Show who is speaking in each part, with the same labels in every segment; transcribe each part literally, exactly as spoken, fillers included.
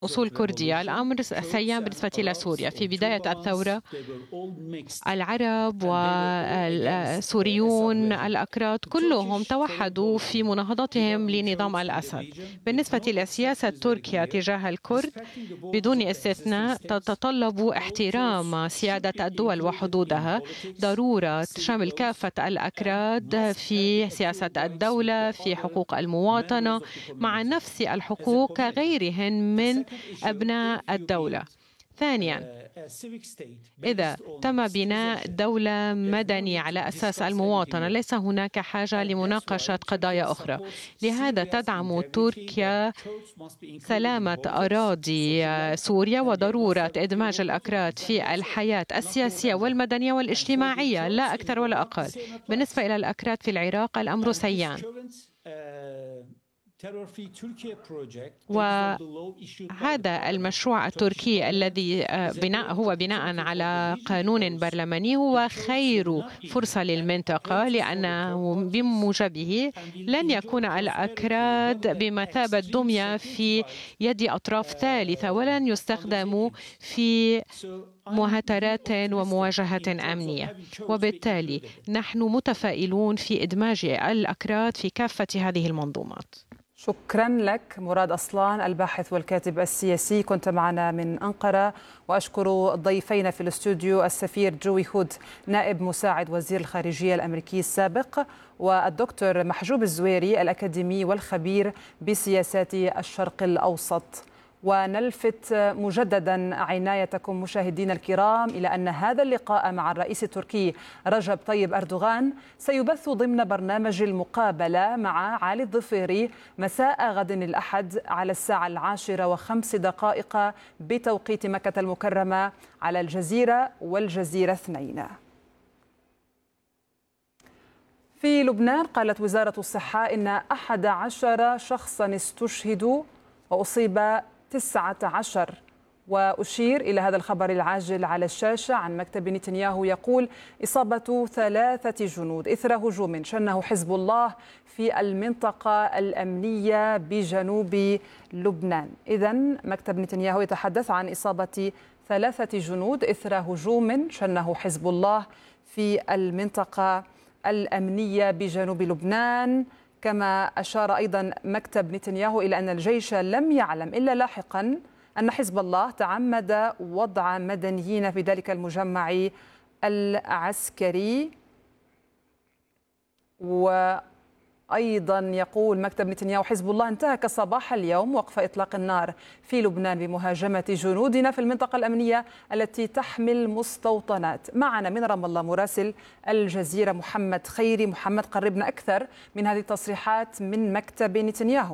Speaker 1: أصول كردية. الأمر سيان بالنسبة إلى سوريا. في بداية الثورة العرب والسوريون الأكراد كلهم توحدوا في مناهضتهم لنظام الأسد. بالنسبة لسياسة تركيا تجاه الكرد بدون استثناء تتطلب احترام سيادة الدول وحدودها، ضرورة شمل كافة الأكراد في سياسة الدولة، في حقوق المواطنة مع نفس الحقوق كغيرهم من أبناء الدولة. ثانياً، إذا تم بناء دولة مدنية على أساس المواطنة ليس هناك حاجة لمناقشة قضايا أخرى. لهذا تدعم تركيا سلامة أراضي سوريا وضرورة إدماج الأكراد في الحياة السياسية والمدنية والاجتماعية، لا أكثر ولا أقل. بالنسبة إلى الأكراد في العراق الأمر سيان، وهذا المشروع التركي الذي بناء هو بناء على قانون برلماني هو خير فرصة للمنطقة، لأنه بموجبه لن يكون الأكراد بمثابة دمية في يد أطراف ثالثة ولن يستخدموا في مهاترات ومواجهة أمنية. وبالتالي نحن متفائلون في إدماج الأكراد في كافة هذه المنظومات.
Speaker 2: شكرا لك مراد أصلان الباحث والكاتب السياسي، كنت معنا من أنقرة. وأشكر الضيفين في الاستوديو السفير جوي هود نائب مساعد وزير الخارجية الأمريكي السابق، والدكتور محجوب الزويري الأكاديمي والخبير بسياسات الشرق الأوسط. ونلفت مجددا عنايتكم مشاهدينا الكرام إلى أن هذا اللقاء مع الرئيس التركي رجب طيب أردوغان سيبث ضمن برنامج المقابلة مع علي الظفيري مساء غد الأحد على الساعة العاشرة وخمس دقائق بتوقيت مكة المكرمة على الجزيرة والجزيرة اثنين. في لبنان قالت وزارة الصحة إن أحد عشر شخصا استشهدوا وأصيب تسعة عشر. وأشير إلى هذا الخبر العاجل على الشاشة عن مكتب نتنياهو يقول إصابة ثلاثة جنود إثر هجوم شنه حزب الله في المنطقة الأمنية بجنوب لبنان. إذن مكتب نتنياهو يتحدث عن إصابة ثلاثة جنود إثر هجوم شنه حزب الله في المنطقة الأمنية بجنوب لبنان. كما أشار أيضا مكتب نتنياهو إلى أن الجيش لم يعلم إلا لاحقا أن حزب الله تعمد وضع مدنيين في ذلك المجمع العسكري. وأيضا يقول مكتب نتنياهو حزب الله انتهك صباح اليوم وقف إطلاق النار في لبنان بمهاجمة جنودنا في المنطقة الأمنية التي تحمل مستوطنات. معنا من رام الله مراسل الجزيرة محمد خيري. محمد، قربنا أكثر من هذه التصريحات من مكتب نتنياهو.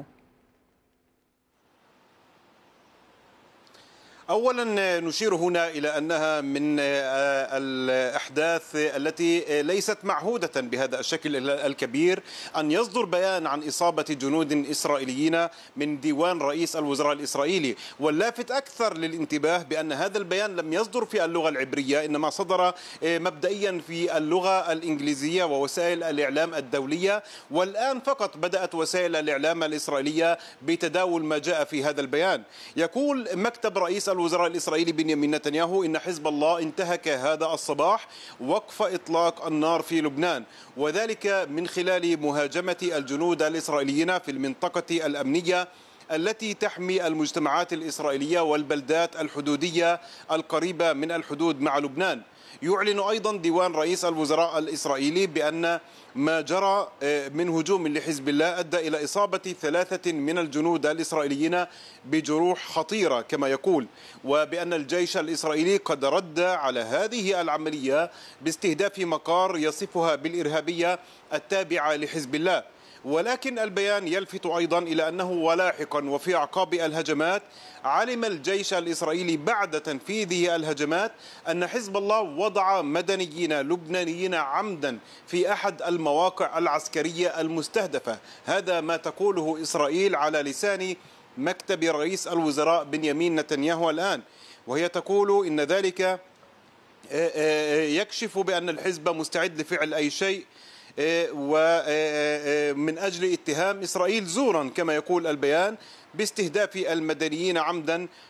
Speaker 3: أولا نشير هنا إلى أنها من الأحداث التي ليست معهودة بهذا الشكل الكبير أن يصدر بيان عن إصابة جنود إسرائيليين من ديوان رئيس الوزراء الإسرائيلي. واللافت أكثر للانتباه بأن هذا البيان لم يصدر في اللغة العبرية، إنما صدر مبدئيا في اللغة الإنجليزية ووسائل الإعلام الدولية، والآن فقط بدأت وسائل الإعلام الإسرائيلية بتداول ما جاء في هذا البيان. يقول مكتب رئيس الوزراء الإسرائيلي بنيامين نتنياهو إن حزب الله انتهك هذا الصباح وقف إطلاق النار في لبنان، وذلك من خلال مهاجمة الجنود الإسرائيليين في المنطقة الأمنية التي تحمي المجتمعات الإسرائيلية والبلدات الحدودية القريبة من الحدود مع لبنان. يعلن أيضا ديوان رئيس الوزراء الإسرائيلي بأن ما جرى من هجوم لحزب الله أدى إلى إصابة ثلاثة من الجنود الإسرائيليين بجروح خطيرة كما يقول، وبأن الجيش الإسرائيلي قد رد على هذه العملية باستهداف مقار يصفها بالإرهابية التابعة لحزب الله. ولكن البيان يلفت أيضا إلى أنه ولاحقا وفي أعقاب الهجمات علم الجيش الإسرائيلي بعد تنفيذه الهجمات أن حزب الله وضع مدنيين لبنانيين عمدا في أحد المواقع العسكرية المستهدفة. هذا ما تقوله إسرائيل على لسان مكتب رئيس الوزراء بنيامين نتنياهو الآن، وهي تقول إن ذلك يكشف بأن الحزب مستعد لفعل أي شيء ومن أجل اتهام إسرائيل زورا كما يقول البيان باستهداف المدنيين عمدا